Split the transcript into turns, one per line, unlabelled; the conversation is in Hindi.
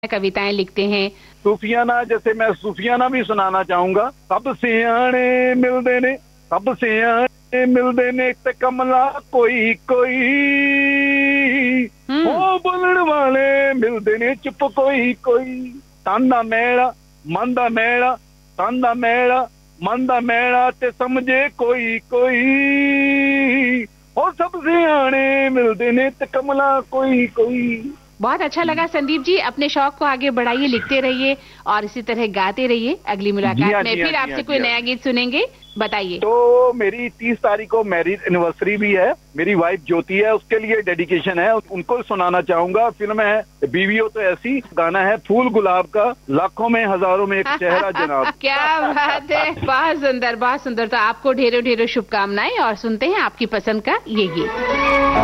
कविताएं लिखते हैं।
सूफियाना, जैसे मैं सूफियाना भी सुनाना चाहूंगा। सब सियाने मिलदे ने, सब सियाने मिलदे ने ते कमला कोई कोई, ओ बोलण वाले मिलदे ने चुप कोई कोई। तन दा मेड़ा मन दा मेड़ा, तन दा मेड़ा मन दा मेड़ा ते समझे कोई कोई, ओ सब सियाने मिलदे ने ते कमला कोई कोई।
बहुत अच्छा लगा संदीप जी, अपने शौक को आगे बढ़ाइए, लिखते रहिए और इसी तरह गाते रहिए। अगली मुलाकात में फिर आपसे कोई नया गीत सुनेंगे, बताइए।
तो मेरी 30 तारीख को मैरिज एनिवर्सरी भी है, मेरी वाइफ ज्योति है, उसके लिए डेडिकेशन है, उनको सुनाना चाहूंगा। फिल्म है बीवी हो तो ऐसी, गाना है फूल गुलाब का, लाखों में हजारों में एक चेहरा जनाब।
क्या बात है, बहुत सुंदर बहुत सुंदर। तो आपको ढेरों ढेरों शुभकामनाएं और सुनते हैं आपकी पसंद का ये गीत।